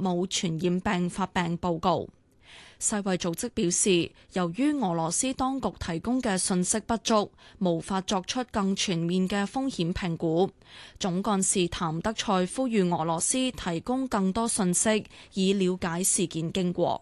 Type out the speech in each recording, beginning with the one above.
冇傳染病發病報告。世衛組織表示，由於俄羅斯當局提供嘅信息不足，無法作出更全面嘅風險評估。總幹事譚德塞呼籲俄羅斯提供更多信息，以了解事件經過。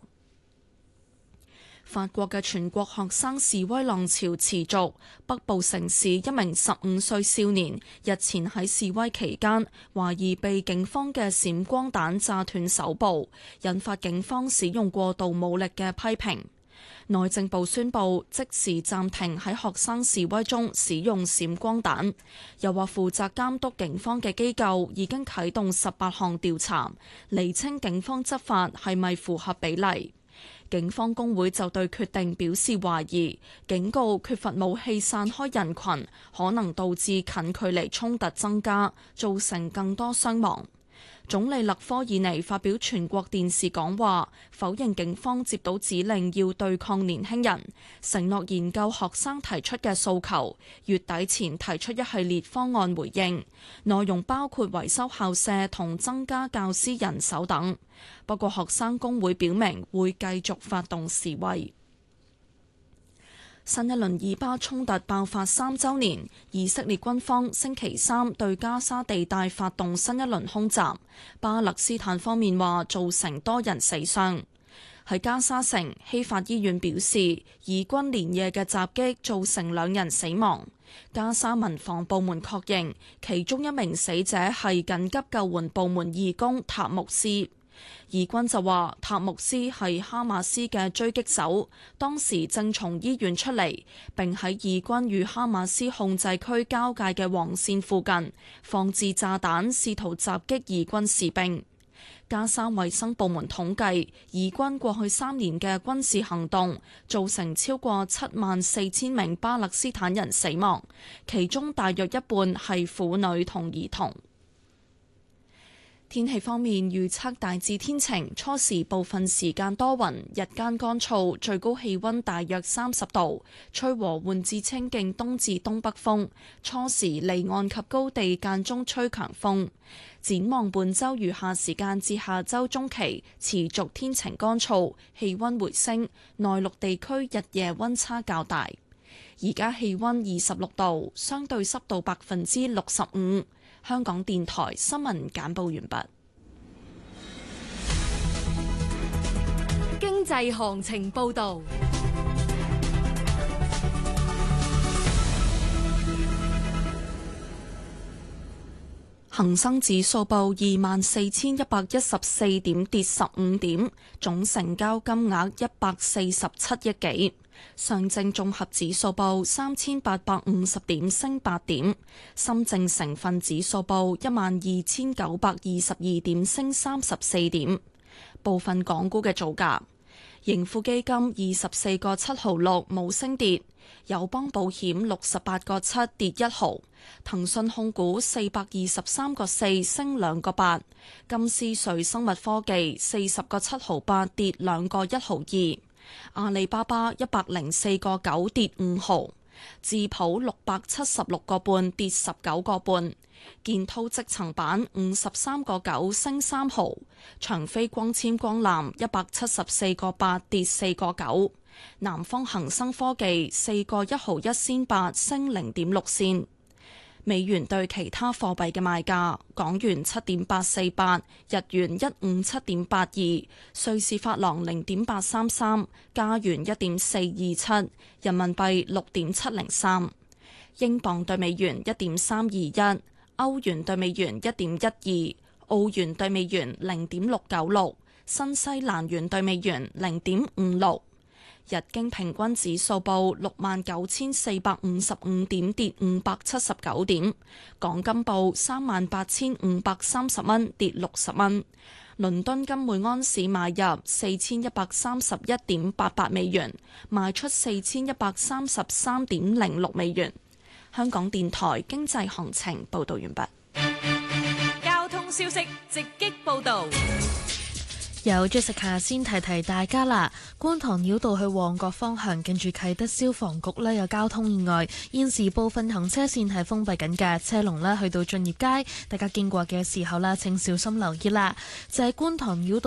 法國嘅全國學生示威浪潮持續，北部城市一名15歲少年日前喺示威期間，懷疑被警方嘅閃光彈炸斷手部，引發警方使用過度武力嘅批評。內政部宣布即時暫停喺學生示威中使用閃光彈，又話負責監督警方嘅機構已經啟動18項調查，釐清警方執法係咪符合比例。警方工會就對決定表示懷疑，警告缺乏武器散開人群，可能導致近距離衝突增加，造成更多傷亡。總理勒科爾尼發表全國電視講話，否認警方接到指令要對抗年輕人，承諾研究學生提出嘅訴求，月底前提出一系列方案回應，內容包括維修校舍同增加教師人手等。不過學生工會表明會繼續發動示威。新一輪以巴衝突爆發3週年，以色列軍方星期三對加沙地帶發動新一輪空襲，巴勒斯坦方面話造成多人死傷。喺加沙城，希法醫院表示，以軍連夜嘅襲擊造成2人死亡。加沙民防部門確認，其中一名死者係緊急救援部門義工塔木斯。以軍就話塔木斯係哈馬斯嘅狙擊手，當時正從醫院出嚟，並喺以軍與哈馬斯控制區交界嘅黃線附近放置炸彈，試圖襲擊以軍士兵。加沙衛生部門統計，以軍過去3年嘅軍事行動造成超過74000名巴勒斯坦人死亡，其中大約一半係婦女同兒童。天氣方面預測大致天晴，初時部分時間多雲，日間乾燥，最高氣溫大約30度，吹和緩至清勁東至東北風，初時離岸及高地間中吹強風。展望本週餘下時間至下週中期持續天晴乾燥，氣溫回升，內陸地區日夜溫差較大。而家氣溫26度，相對濕度65%。香港電台新聞簡報完畢。 經濟行情報導， 恒生指數報24,114點，跌15點，總成交金額147億幾。上證綜合指數報3,850點，升8點；深證成分指數報12,922點，升34點。部分港股嘅造價：盈富基金24個7毫6冇升跌，友邦保險68個7跌1毫，騰訊控股423個4升2個8，金斯瑞生物科技40個7毫8跌2個1毫2。阿里巴巴104個9跌5毫，智普676個半跌19個半，建滔積層板53個9升3毫，長飛光纖光纜174個8跌4個9，南方恒生科技4個1毫1仙8升0.6仙。美元對其他貨幣嘅賣價：港元7.848，日元157.82，瑞士法郎0.833，加元1.427，人民幣6.703，英鎊對美元1.321，歐元對美元1.12，澳元對美元0.696，新西蘭元對美元0.56。日經平均指數報69,455點，跌579點。港金報38,530蚊，跌60蚊。倫敦金每安士買入4131.88美元，賣出4133.06美元。香港電台經濟行情報道完畢。 交通消息直擊報道。 有 Jessica 先提提大家啦，觀塘繞道去旺角方向近住啟德消防局呢有交通意外，現時部分行車線係封閉緊嘅，車龍呢去到駿業街，大家經過嘅時候呢請小心留意啦。就係觀塘繞道